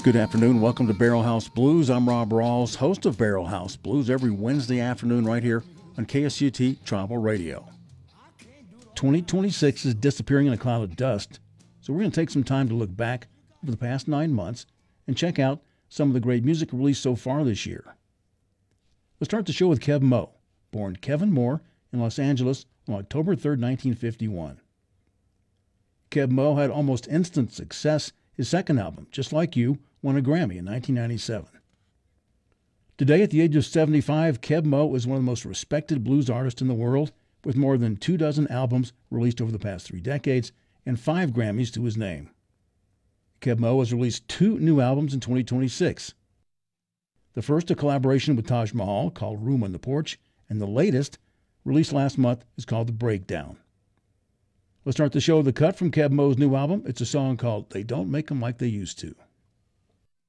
Good afternoon. Welcome to Barrel House Blues. I'm Rob Rawls, host of Barrel House Blues, every Wednesday afternoon right here on KSUT Tribal Radio. 2026 is disappearing in a cloud of dust, so we're going to take some time to look back over the past 9 months and check out some of the great music released so far this year. Let's start the show with Keb' Mo', born Kevin Moore in Los Angeles on October 3, 1951. Keb' Mo' had almost instant success. His second album, Just Like You, won a Grammy in 1997. Today, at the age of 75, Keb' Mo' is one of the most respected blues artists in the world, with more than 24 albums released over the past 3 decades and 5 Grammys to his name. Keb' Mo' has released 2 new albums in 2026. The first, a collaboration with Taj Mahal called Room on the Porch, and the latest, released last month, is called The Breakdown. Let's start the show with a cut from Keb' Mo's new album. It's a song called They Don't Make 'Em Like They Used To.